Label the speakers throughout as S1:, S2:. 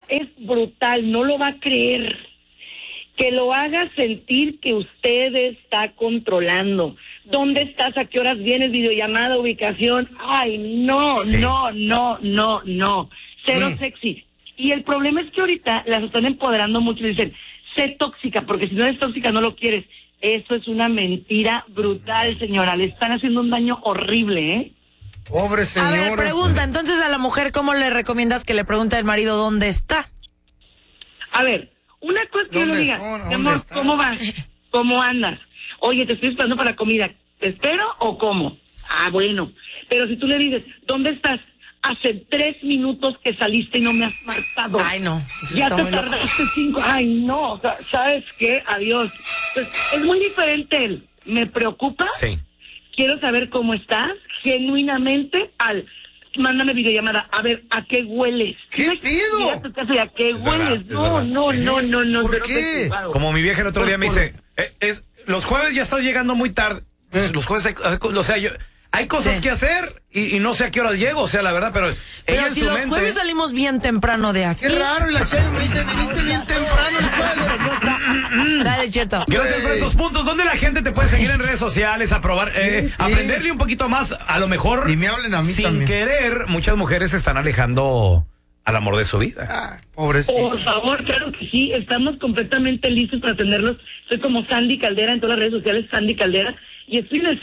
S1: es brutal, no lo va a creer. Que lo haga sentir que usted está controlando. ¿Dónde estás? ¿A qué horas vienes? Videollamada, ubicación. Ay, no, sí. no. Cero sexy. Y el problema es que ahorita las están empoderando mucho y dicen, sé tóxica, porque si no eres tóxica no lo quieres. Eso es una mentira brutal, señora. Le están haciendo un daño horrible, ¿eh?
S2: Pobre señora.
S3: A ver, pregunta, entonces a la mujer, ¿cómo le recomiendas que le pregunte al marido dónde está?
S1: A ver, una cosa que yo le diga, amor, ¿cómo vas? ¿Cómo andas? Oye, te estoy esperando para la comida. ¿Te espero o cómo? Ah, bueno. Pero si tú le dices, ¿dónde estás? Hace 3 minutos que saliste y no me has marcado.
S3: Ay, no.
S1: Ya te tardaste 5. Ay, no. O sea, ¿sabes qué? Adiós. Pues, es muy diferente él. ¿Me preocupa?
S4: Sí.
S1: Quiero saber cómo estás, genuinamente, mándame videollamada. A ver, ¿a qué hueles?
S2: ¿Qué pido?
S1: ¿A qué hueles? No.
S2: ¿Por qué?
S4: Como mi vieja el otro día me dice, los jueves ya estás llegando muy tarde. Los jueves, o sea, hay cosas que hacer y no sé a qué horas llego, o sea, la verdad, pero ella en
S3: si
S4: su
S3: los
S4: mente,
S3: jueves salimos bien temprano de aquí.
S2: Qué raro, y la Chayo me dice, viniste bien temprano el jueves.
S3: Dale, Cheto.
S4: Gracias por estos puntos. ¿Dónde la gente te puede seguir en redes sociales, aprenderle un poquito más? A lo mejor,
S2: y me hablen a mí
S4: sin
S2: también.
S4: Querer, muchas mujeres se están alejando al amor de su vida.
S2: Pobrecito.
S1: Por favor, claro que sí, estamos completamente listos para atenderlos. Soy como Sandy Caldera en todas las redes sociales, Sandy Caldera, y estoy en el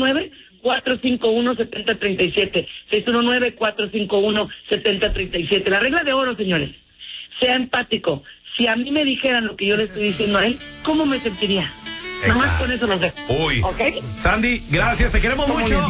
S1: 619-451-7037. 619-451-7037. La regla de oro, señores. Sea empático. Si a mí me dijeran lo que yo le estoy diciendo a él, ¿cómo me sentiría? Nada más con eso lo sé.
S4: Uy.
S1: ¿Ok?
S4: Sandy, gracias, te queremos mucho.